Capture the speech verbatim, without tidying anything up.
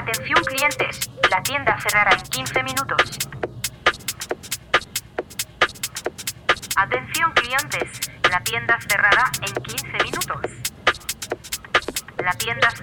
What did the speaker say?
Atención clientes, la tienda cerrará en quince minutos. Atención clientes, la tienda cerrará en quince minutos. La tienda